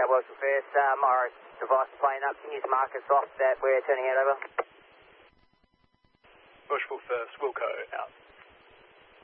Welshville First. Morris device playing up. Can you just mark us off that we're turning out over? Welshville First, Wilco out.